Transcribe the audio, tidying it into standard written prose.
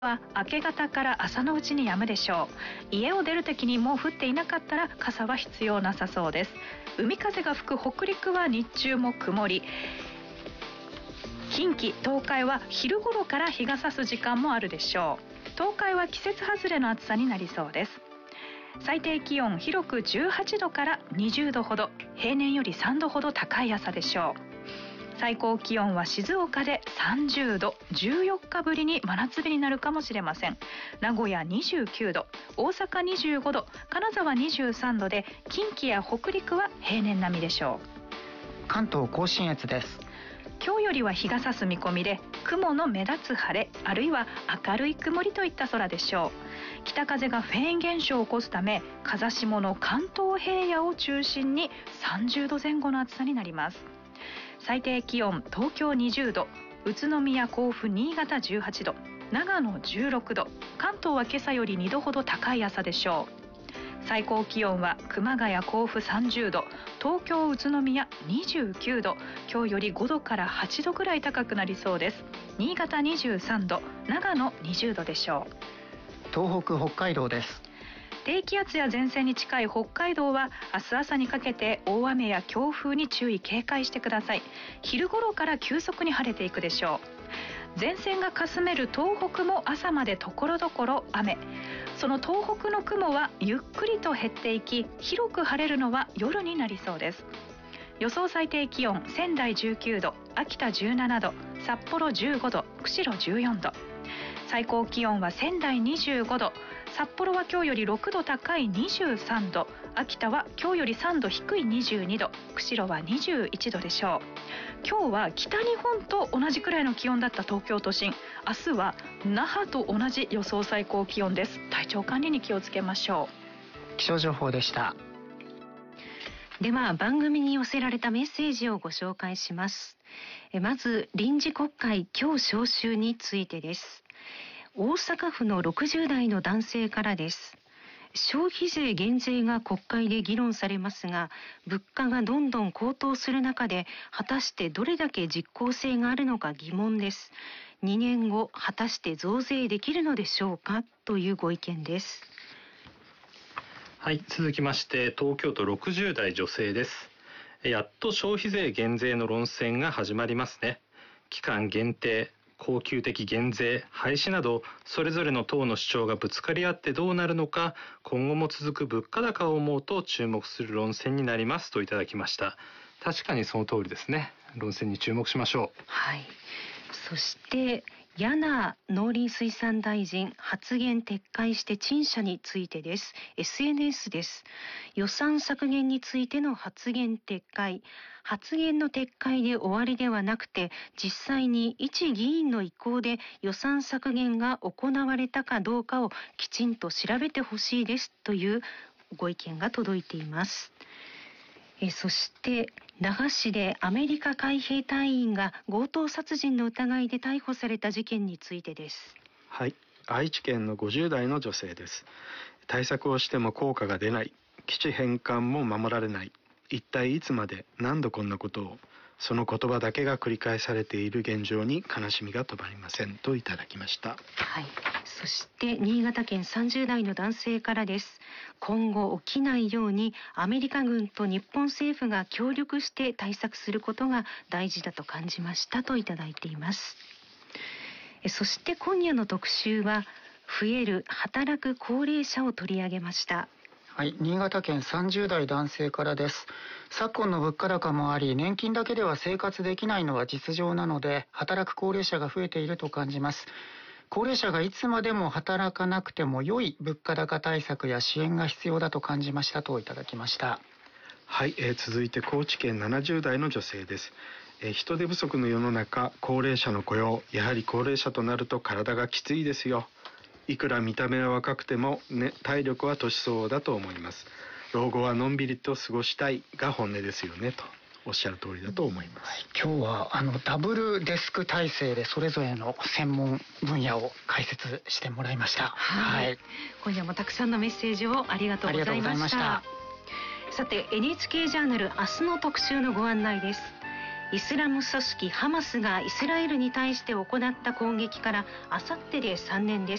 は明け方から朝のうちに止むでしょう。家を出る時にもう降っていなかったら傘は必要なさそうです。海風が吹く北陸は日中も曇り、近畿東海は昼頃から日が差す時間もあるでしょう。東海は季節外れの暑さになりそうです。最低気温広く18度から20度ほど、平年より3度ほど高い朝でしょう。最高気温は静岡で30度、14日ぶりに真夏日になるかもしれません。名古屋29度、大阪25度、金沢23度で、近畿や北陸は平年並みでしょう。関東甲信越です。 今日よりは日が差す見込みで、雲の目立つ晴れ、あるいは明るい曇りといった空でしょう。北風がフェーン現象を起こすため、風下の関東平野を中心に30度前後の暑さになります。最低気温東京20度、宇都宮、甲府、新潟18度、長野16度、関東は今朝より2度ほど高い朝でしょう。最高気温は熊谷、甲府30度、東京、宇都宮29度、今日より5度から8度くらい高くなりそうです。新潟23度、長野20度でしょう。 東北、北海道です。 低気圧や前線に近い北海道は明日朝にかけて大雨や強風に注意警戒してください。昼頃から急速に晴れていくでしょう。前線がかすめる東北も朝までところどころ雨。その東北の雲はゆっくりと減っていき、広く晴れるのは夜になりそうです。予想最低気温仙台19度、秋田17度、札幌15度、釧路14度。最高気温は仙台25度、札幌は今日より6度高い23度、秋田は今日より3度低い22度、釧路は21度でしょう。今日は北日本と同じくらいの気温だった東京都心、明日は那覇と同じ予想最高気温です。体調管理に気をつけましょう。気象情報でした。 では番組に寄せられたメッセージをご紹介します。まず臨時国会今日召集についてです。大阪府の60代の男性からです。消費税減税が国会で議論されますが、物価がどんどん高騰する中で、果たしてどれだけ実効性があるのか疑問です。2年後果たして増税できるのでしょうか、というご意見です。 はい、続きまして東京都60代女性です。やっと消費税減税の論戦が始まりますね。期間限定、恒久的減税、廃止などそれぞれの党の主張がぶつかり合ってどうなるのか、今後も続く物価高を思うと注目する論戦になりますといただきました。確かにその通りですね。論戦に注目しましょう。 はい。そして柳農林水産大臣、発言撤回して陳謝についてです。 SNS です。予算削減についての発言撤回、発言の撤回で終わりではなくて、実際に一議員の意向で予算削減が行われたかどうかをきちんと調べてほしいですというご意見が届いています。そして那覇市でアメリカ海兵隊員が強盗殺人の疑いで逮捕された事件についてです。 はい、愛知県の50代の女性です。対策をしても効果が出ない、基地返還も守られない、一体いつまで何度こんなことを、その言葉だけが繰り返されている現状に悲しみが止まりませんといただきました。 はい。そして新潟県30代の男性からです。今後起きないようにアメリカ軍と日本政府が協力して対策することが大事だと感じましたといただいています。そして今夜の特集は増える働く高齢者を取り上げました。 はい、新潟県30代男性からです。昨今の物価高もあり、年金だけでは生活できないのは実情なので、働く高齢者が増えていると感じます。高齢者がいつまでも働かなくても良い物価高対策や支援が必要だと感じましたといただきました。 はい、続いて高知県70代の女性です。人手不足の世の中、高齢者の雇用、やはり高齢者となると体がきついですよ。いくら見た目は若くても、体力は年相応だと思います。老後はのんびりと過ごしたいが本音ですよねとおっしゃる通りだと思います。 はい、今日はダブルデスク体制でそれぞれの専門分野を解説してもらいました。 はい、今夜もたくさんのメッセージをありがとうございました。さて NHK ジャーナル明日の特集のご案内です。イスラム組織ハマスがイスラエルに対して行った攻撃からあさってで3年です。